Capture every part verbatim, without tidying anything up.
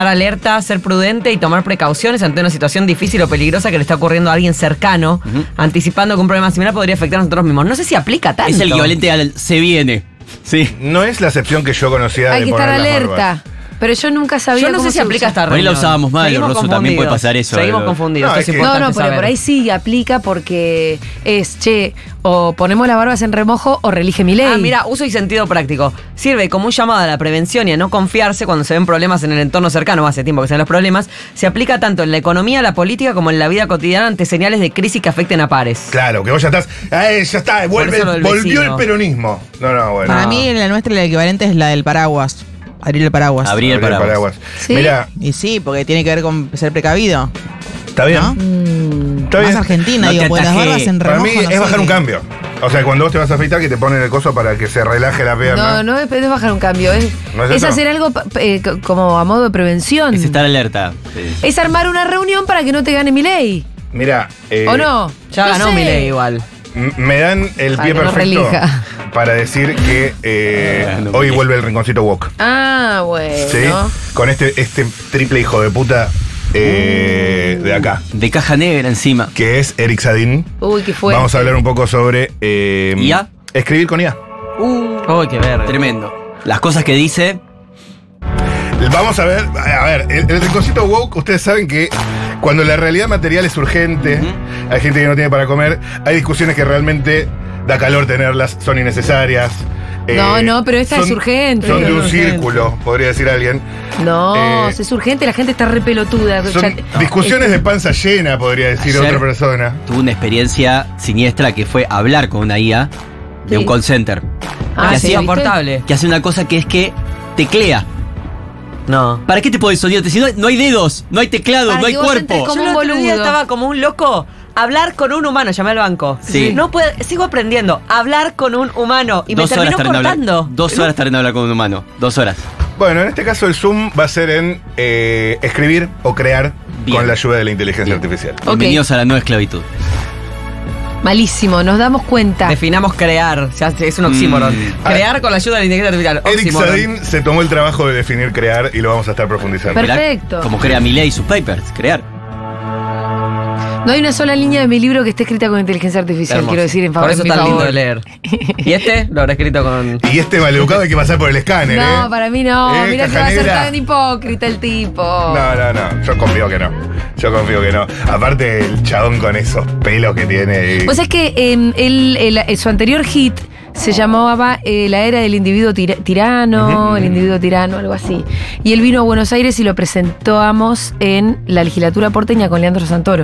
alerta, ser prudente y tomar precauciones ante una situación difícil o peligrosa que le está ocurriendo a alguien cercano, uh-huh. anticipando que un problema similar podría afectar a nosotros mismos. No sé si aplica tanto. Es el equivalente al se viene. Sí. No es la excepción que yo conocía Hay de que poner estar las alerta. barbas. Pero yo nunca sabía. Yo no cómo sé si se aplica usa. esta Por ahí reunión. la usábamos mal, Seguimos Rosu, también puede pasar eso. Seguimos eh, confundidos. No, Esto es es que- No, importante no, pero saber. por ahí sí aplica porque es, che, o ponemos las barbas en remojo o relige mi ley. Ah, mira, uso y sentido práctico. Sirve como un llamado a la prevención y a no confiarse cuando se ven problemas en el entorno cercano, hace tiempo que se ven los problemas. Se aplica tanto en la economía, la política, como en la vida cotidiana ante señales de crisis que afecten a pares. Claro, que vos ya estás. ¡Ay, ya está! Vuelve, eso lo del volvió vecino. el peronismo. No, no, bueno. Para No. mí, la nuestra, la equivalente es la del paraguas. Abrir el paraguas. Abrir el paraguas. ¿Sí? Mira, Y sí, porque tiene que ver con ser precavido. está bien. ¿No? Mm. Está Más bien. Argentina, No digo, te porque las atajé. barbas en Para remojo. mí no es sé bajar un qué. cambio. O sea, cuando vos te vas a afeitar, que te ponen el coso para que se relaje la pierna. No, no es, es bajar un cambio, es, ¿No es es eso? hacer algo pa- eh, co- como a modo de prevención. Es estar alerta. Sí. Es armar una reunión para que no te gane mi ley. Mira, eh, ¿O no? Ya No ganó sé. mi ley igual. m- me dan el Para pie que no perfecto relija. para decir que eh, Ah, no, hoy Milei. vuelve el rinconcito woke. Ah, bueno. ¿Sí? Con este, este triple hijo de puta eh, de acá, De caja negra encima. que es Eric Sadin. Uy, qué fue. Vamos a hablar un poco sobre eh, ¿I A? escribir con I A. Uy, qué verga. Tremendo. Las cosas que dice. Vamos a ver, a ver, el, el rinconcito woke, ustedes saben que cuando la realidad material es urgente, Ujú. hay gente que no tiene para comer, hay discusiones que realmente da calor tenerlas, son innecesarias. No, eh, no, pero esta son- es urgente. Son de Es un urgente. círculo, podría decir alguien. No, Eh, si es urgente, la gente está re pelotuda. Son Ya- discusiones de panza llena, podría decir Ayer- otra persona. Tuve una experiencia siniestra que fue hablar con una I A de Sí. un call center. Ah, que, sí, hacía, ¿viste? Portable. que hace una cosa que es que teclea. No. ¿Para qué te puede sonido? Si no, no hay dedos, no hay teclado, Para no hay que vos cuerpo. entres como Yo un el otro día boludo. estaba como un loco. Hablar con un humano, llamé al banco. Sí. No puedo, sigo aprendiendo. Hablar con un humano. Y me Dos horas terminó tardando en cortando. hablar. Dos horas tardando en hablar con un humano. Dos horas. Bueno, en este caso el Zoom va a ser en eh, escribir o crear Bien. con la ayuda de la inteligencia Bien. artificial. Ok. Bienvenidos a la nueva esclavitud. Malísimo, nos damos cuenta. Definamos crear. Ya es un oxímoron. Mm. Crear con la ayuda de la inteligencia artificial. Eric Oxímoron. Sadin se tomó el trabajo de definir crear y lo vamos a estar profundizando. Perfecto. Mirá Como crea Milei sus papers, crear. No hay una sola línea de mi libro que esté escrita con inteligencia artificial, Hermoso. quiero decir, en favor Por eso en mi es tan lindo favor. de leer. Y este lo habrá escrito con. Y este maleducado hay que pasar por el escáner, ¿eh? No, para mí no. Eh, Mira que caja va a ser negra. tan hipócrita el tipo. No, no, no. Yo confío que no. Yo confío que no. Aparte, el chabón con esos pelos que tiene. y- Pues es que eh, él, él- eh, su anterior hit se llamaba eh, La era del individuo tira- tirano, Ujú. el individuo tirano, algo así. Y él vino a Buenos Aires y lo presentamos en la legislatura porteña con Leandro Santoro.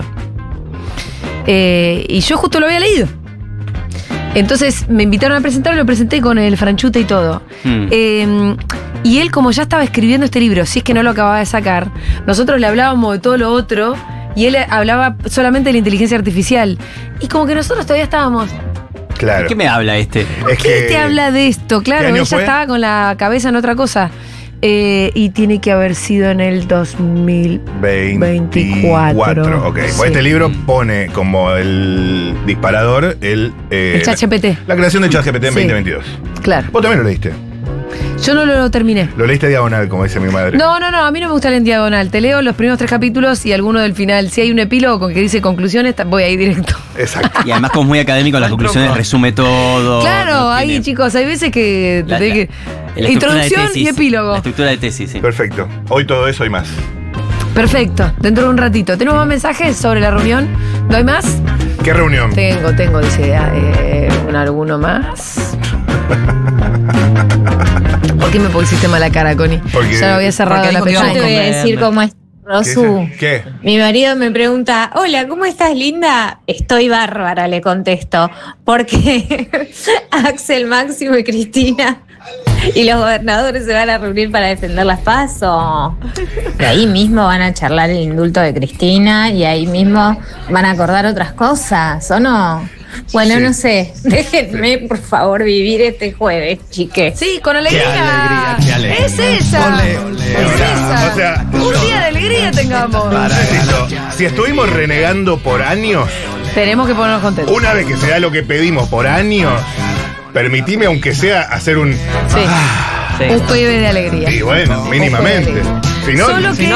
Eh, y yo justo lo había leído. Entonces me invitaron a presentarlo y lo presenté con el franchute y todo. Hmm. Eh, y él, como ya estaba escribiendo este libro, si es que no lo acababa de sacar, nosotros le hablábamos de todo lo otro y él hablaba solamente de la inteligencia artificial. Y como que nosotros todavía estábamos. Claro. ¿Qué me habla este? Es ¿Qué que- te habla de esto? Claro, ¿Qué año ella fue? estaba con la cabeza en otra cosa. Eh, y tiene que haber sido en el dos mil veinticuatro. veinticuatro. Ok. Pues Sí. este libro pone como el disparador el. eh, El ChatGPT. La creación de ChatGPT en Sí. veinte veintidós. Claro. Vos también lo leíste. Yo no lo terminé. Lo leíste diagonal, como dice mi madre. No, no, no, a mí no me gusta leer en diagonal. Te leo los primeros tres capítulos y alguno del final. Si hay un epílogo con que dice conclusiones, ta- voy ahí directo. Exacto. Y además, como es muy académico, las conclusiones resume todo. Claro, no ahí tiene- chicos, hay veces que te La- tenés la- que. la estructura de Introducción tesis, y epílogo. La estructura de tesis, sí. Perfecto. Hoy todo eso y más. Perfecto, dentro de un ratito. ¿Tenemos más mensajes sobre la reunión? ¿No hay más? ¿Qué reunión? Tengo, tengo, dice, eh, ¿un alguno más? ¿Por qué me pusiste mala cara, Connie? Porque- Ya lo había cerrado porque la dijo que Yo íbamos te pestaña. voy a comer. decir cómo es ¿Qué Rosu. dice? ¿Qué? Mi marido me pregunta, hola, ¿cómo estás, linda? Estoy bárbara, le contesto, porque Axel, Máximo y Cristina y los gobernadores se van a reunir para defender las PASO. Y ahí mismo van a charlar el indulto de Cristina y ahí mismo van a acordar otras cosas, ¿o no? Bueno, Sí. no sé, déjenme por favor vivir este jueves, chiques. Sí, con alegría. Qué alegría, qué alegría. Es esa. Ole, ole, es o sea, esa. o sea, un yo- día de alegría tengamos. Necesito- Si estuvimos renegando por años, Tenemos que ponernos contentos. una vez que se da lo que pedimos por años, permitime, aunque sea, hacer un. Sí. Sí. Un jueves de alegría. Y bueno, Un mínimamente. jueves de alegría. Si no, Solo si que